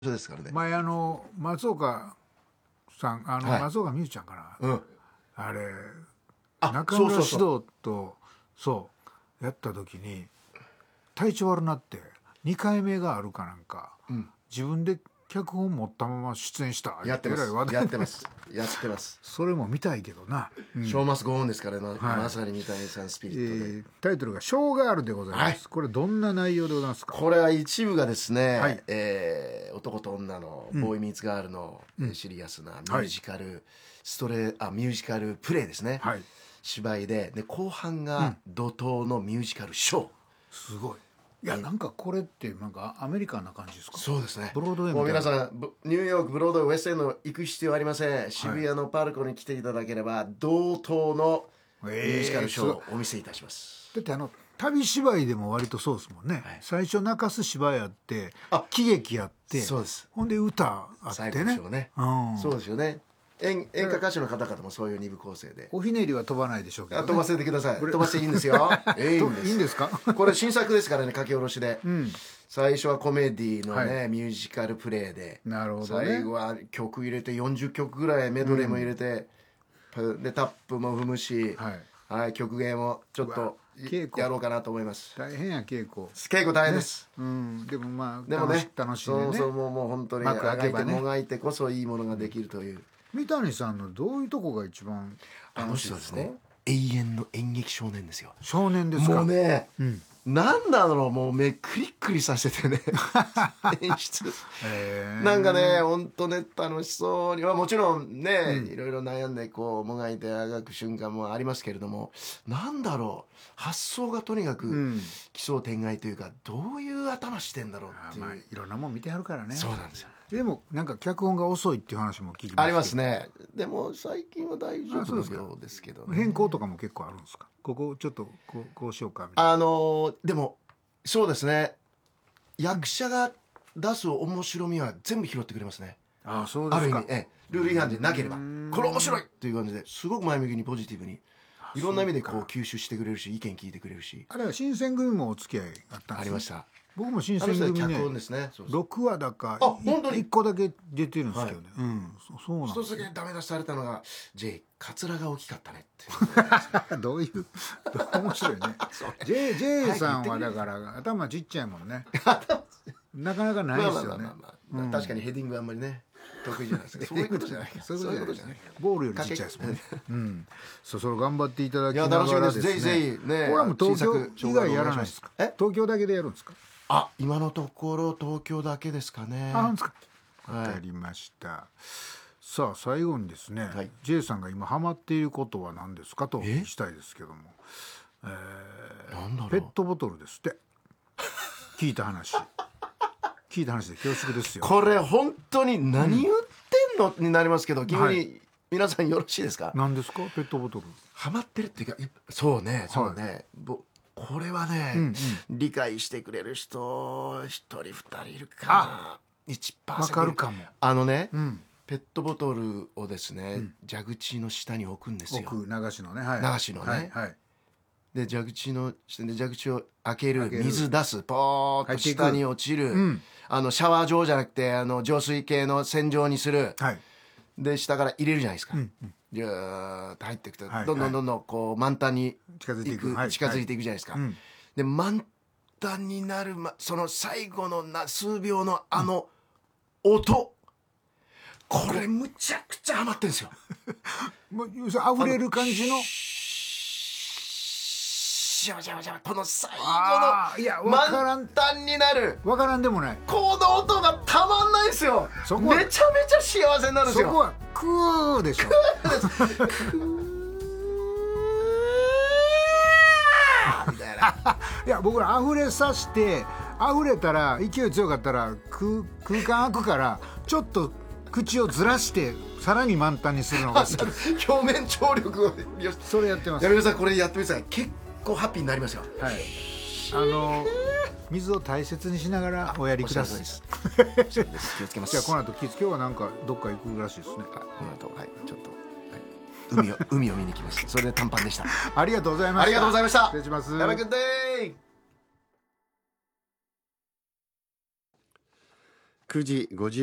そうですからね。 前松岡さんはい松岡美優ちゃんかな、 うん。 あれあ、 中そうそうそう。 村獅童とそうやった時に体調悪なって2回目があるかなんか、 うん。 自分で脚本持ったまま出演したやってます。 えらい話題やってます。やってます。 それも見たいけどな、 ショーマスゴーンですからね。 はいまさに三谷さんスピリットで。 タイトルが「ショーガール」でございます、 はいこれどんな内容でございますか？ これは一部がですね、 はい男と女のボーイミーツガールのシリアスなミュージカル、ミュージカルプレイですね、 はい芝居で後半が怒涛のミュージカルショー、 すごい。いやなんかこれってなんかアメリカンな感じですか？ そうですね。 ブロードウェイみもうたいな。 皆さんニューヨークブロードウェイウェストエンド行く必要ありません、渋谷のパルコに来ていただければ同等のミュージカルショーをお見せいたします、 だって旅芝居でも割とそうですもんね、 はい最初泣かす芝居あってあ喜劇あってそうです。 ほんで歌あっ最てね後のショーね、 うん、 そうですよね。演歌歌手の方々もそういう二部構成で、 おひねりは飛ばないでしょうけど、ね、 飛ばせてください。飛ばしていいんですよ。いいんです。 いいんですか？ これ新作ですからね、書き下ろしで、 うん最初はコメディのね、 はミュージカルプレイで、 なるほどね最後は曲入れて40曲ぐらいメドレーも入れて、でタップも踏むし、 はいはい、曲芸もちょっうわと稽古やろうかなと思います。 大変や稽古、 稽古大変です、 うん、でもまあでもね楽しんでね。 そうそう、もう本当に幕開けばねあがいてもがいてこそいいものができるという、 三谷さんのどういうとこが一番あの楽しいですか？ 人はですね、永遠の演劇少年ですよ。 少年ですか？ もうね、 うんなんだろう、もう目クリックリさせてね演出なんかね、ほんとね、楽しそうにはもちろんね、いろいろ悩んでこうもがいてあがく瞬間もありますけれども、なんだろう、発想がとにかく奇想天外というか、どういう頭してんだろうっていう、 まあいろんなもん見てはるからね。 そうなんですよ。 でもなんか脚本が遅いっていう話も聞きますけどありますね。でも最近は大丈夫あそうですかのようですけどね。 変更とかも結構あるんですか？ここちょっとこうしようかみたいな。 でもそうですね、役者が出す面白みは全部拾ってくれますね。 あそうですか。 ある意味、ルール違反でなければこれ面白いっていう感じですごく前向きにポジティブにいろんな意味でこう吸収してくれるし、意見聞いてくれるし。 あれは新選組もお付き合いあったんですありました。 僕も新あの人は選組ね脚本ですね。そうそう 6話だかあ本当に 1個だけ出てるんですけどね、そうなん一つだけダメ出しされたのが J カツラが大きかったねってどういう面白いねJ さんはだから頭ちっちゃいもんねなかなかないですよね。 確かにヘディングあんまりね得意じゃないですか。そういうことじゃないか。 そういうことじゃない。ボールよりちっちゃいですもんね。それ頑張っていただきないや楽しみがらですね。 です。ぜひぜひね。 これはもう東京以外やらないでですか？東京だけでやるんですか？ 今のところ東京だけですかね。 なんですか。わかりました。さあ最後にですね、J さんが今ハマっていることは何ですかとしたいですけども、ペットボトルですって。聞いた話で恐縮ですよ。 これ本当に何言ってんのになりますけど、君に皆さんよろしいですか？ 何ですかペットボトル？ ハマってるっていうか、そうね。これはね、理解してくれる人1人2人いるかな。1% わかるかも。 ペットボトルをですね、蛇口の下に置くんですよ。 流しのね。 流しのね。で蛇口の下で蛇口を開ける、水出す、ポーッと下に落ちる、シャワー状じゃなくて浄水系の洗浄にする、で下から入れるじゃないですか。ギューッと入っていくと、どんどんこう満タンに近づいていくじゃないですか。で満タンになる、その最後の数秒の音、これむちゃくちゃハマってんですよ。 溢れる感じのこの最後の満タンになる、 わからんでもない、 この音がたまんないですよ。めちゃめちゃ幸せになるんですよ。 そこはクーでしょ。みたいな。いや僕ら溢れさして溢れたら勢い強かったら空間空くからちょっと口をずらしてさらに満タンにするのが好き。 表面張力をそれやってます。 皆さんこれやってみてください。結構ハッピーになりますよ。 水を大切にしながらおやりください。 気をつけます。 じゃあこの後今日はなんかどっか行くらしいですね。 この後ちょっと海を見に来ました。それで短パンでした。 ありがとうございました。 ありがとうございました。 失礼します。 Have a good day。 9時50